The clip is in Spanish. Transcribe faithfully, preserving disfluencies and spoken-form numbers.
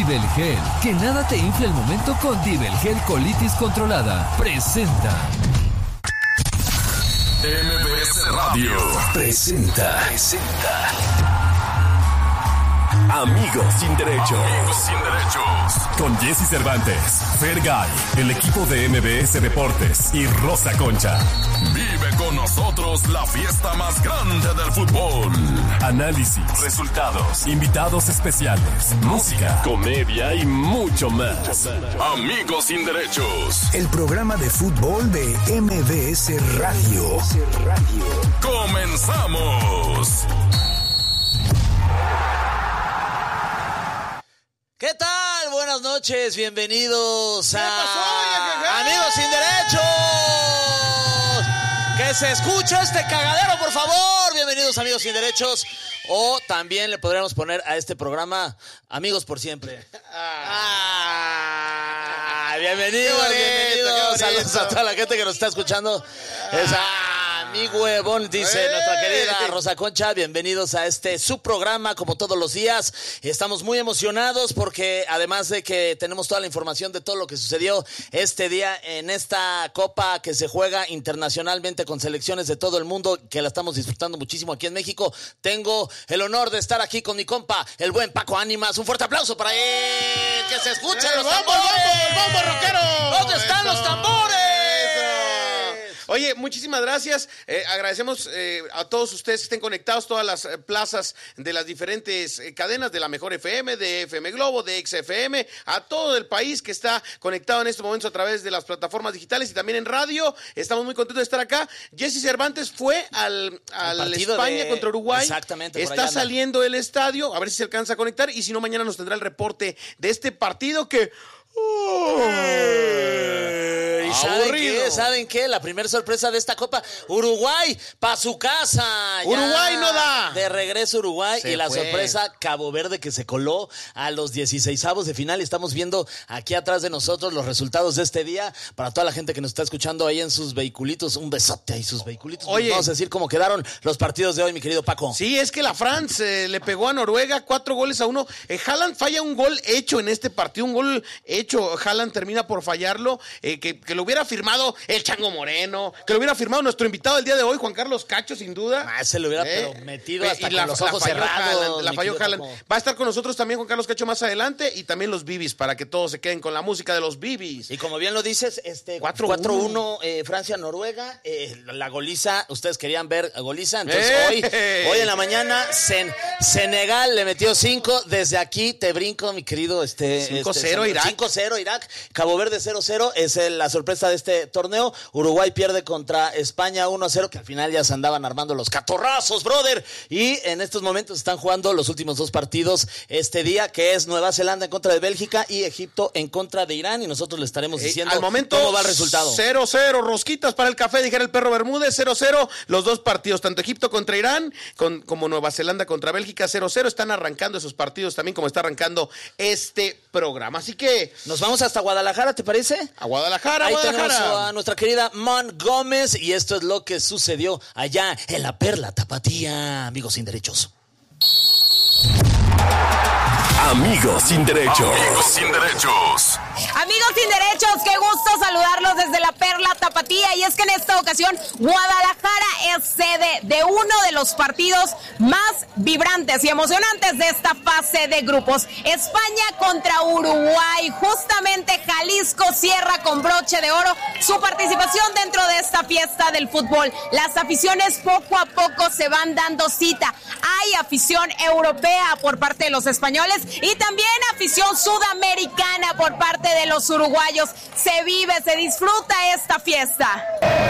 Dibelgel. Que nada te infle el momento con Dibelgel Colitis Controlada. Presenta. M B S Radio presenta. Presenta. Amigos sin derecho. Amigos sin derechos. Con Jesse Cervantes, Fergay, el equipo de M B S Deportes y Rosa Concha. Vive con nosotros la fiesta más grande del fútbol. Análisis, resultados, invitados especiales, música, comedia y mucho más. Amigos sin derechos. El programa de fútbol de M B S Radio. ¡Comenzamos! ¿Qué tal? Buenas noches, bienvenidos a pasó, Amigos sin Derechos. Que se escuche este cagadero, por favor. Bienvenidos, Amigos sin Derechos. O también le podríamos poner a este programa Amigos por Siempre. Ah, bienvenidos, bonito, bienvenidos. Saludos a toda la gente que nos está escuchando. Esa mi huevón, dice ¡Eh! nuestra querida Rosa Concha. Bienvenidos a este su programa, como todos los días. Estamos muy emocionados porque además de que tenemos toda la información de todo lo que sucedió este día en esta copa que se juega internacionalmente con selecciones de todo el mundo, que la estamos disfrutando muchísimo aquí en México, tengo el honor de estar aquí con mi compa, el buen Paco Ánimas. Un fuerte aplauso para él. Que se escuchen ¡Eh, los vamos, tambores. vamos, vamos, rockero! ¿Dónde están Eso, los tambores? eso. Oye, muchísimas gracias. Eh, agradecemos eh, a todos ustedes que estén conectados, todas las eh, plazas de las diferentes eh, cadenas de la Mejor F M, de F M Globo, de X F M, a todo el país que está conectado en estos momentos a través de las plataformas digitales y también en radio. Estamos muy contentos de estar acá. Jesse Cervantes fue al, al España de... contra Uruguay. Exactamente. Está saliendo el estadio, a ver si se alcanza a conectar y si no, mañana nos tendrá el reporte de este partido que... Oh, ¿Y saben qué? ¿Saben qué? La primera sorpresa de esta Copa, Uruguay, pa' su casa. Ya Uruguay no da. De regreso Uruguay Se y la fue. sorpresa, Cabo Verde, que se coló a los dieciseisavos de final. Y estamos viendo aquí atrás de nosotros los resultados de este día. Para toda la gente que nos está escuchando ahí en sus vehiculitos, un besote ahí sus vehiculitos. Oye. Vamos a decir cómo quedaron los partidos de hoy, mi querido Paco. Sí, es que la France eh, le pegó a Noruega cuatro goles a uno. Eh, Haaland falla un gol hecho en este partido, un gol hecho. Haaland termina por fallarlo, eh, que, que lo hubiera firmado el Chango Moreno, que lo hubiera firmado nuestro invitado del día de hoy, Juan Carlos Cacho, sin duda. Ah, se lo hubiera Eh, pero metido eh, hasta y con la, los la ojos falló cerrados. Haaland, la mi falló querido Haaland. Paco. Va a estar con nosotros también Juan Carlos Cacho más adelante y también los Bibis, para que todos se queden con la música de los Bibis. Y como bien lo dices, este cuatro uno eh, Francia-Noruega, eh, la goliza, ustedes querían ver goliza, entonces ¡Eh! hoy, hoy en la mañana Sen, Senegal le metió cinco, desde aquí te brinco, mi querido este cinco cero este, Irak. cinco cero Irak, Cabo Verde cero cero, es el, la sorpresa de este torneo. Uruguay pierde contra España uno a cero, que al final ya se andaban armando los catorrazos, brother, y en estos momentos están jugando los últimos dos partidos este día, que es Nueva Zelanda en contra de Bélgica y Egipto en contra de Irán, y nosotros le estaremos diciendo Al momento, cómo va el resultado. cero cero, rosquitas para el café, dijera el perro Bermúdez, cero cero, los dos partidos, tanto Egipto contra Irán, con, como Nueva Zelanda contra Bélgica, cero cero, están arrancando esos partidos también como está arrancando este programa, así que... Nos vamos hasta Guadalajara, ¿te parece? A Guadalajara, Ahí Guadalajara. tenemos a nuestra querida Mon Gómez y esto es lo que sucedió allá en la Perla Tapatía, Amigos sin Derechos. Amigos sin derechos. Amigos sin derechos. Amigos sin derechos, qué gusto saludarlos desde la Perla Tapatía, y es que en esta ocasión Guadalajara es sede de uno de los partidos más vibrantes y emocionantes de esta fase de grupos. España contra Uruguay, justamente Jalisco cierra con broche de oro su participación dentro de esta fiesta del fútbol. Las aficiones poco a poco se van dando cita. Hay afición europea por parte de los españoles y también afición sudamericana por parte de los uruguayos. Se vive, se disfruta esta fiesta.